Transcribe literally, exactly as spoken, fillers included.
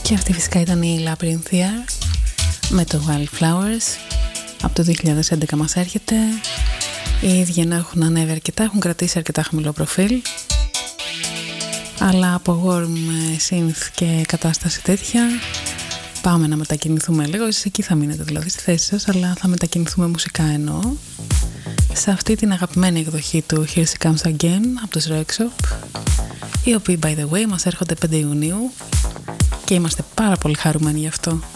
Και αυτή φυσικά ήταν η Labyrinthia με το Wildflowers. Από το δύο χιλιάδες έντεκα μας έρχεται. Οι ίδιοι ενώ έχουν ανέβει αρκετά, έχουν κρατήσει αρκετά χαμηλό προφίλ, αλλά από warm synth και κατάσταση τέτοια πάμε να μετακινηθούμε λίγο. Εσείς εκεί θα μείνετε δηλαδή στη θέση σας, αλλά θα μετακινηθούμε μουσικά εννοώ, σε αυτή την αγαπημένη εκδοχή του Here She Comes Again από τους Roxop, οι οποίοι by the way μας έρχονται πέντε Ιουνίου και είμαστε πάρα πολύ χαρούμενοι γι' αυτό.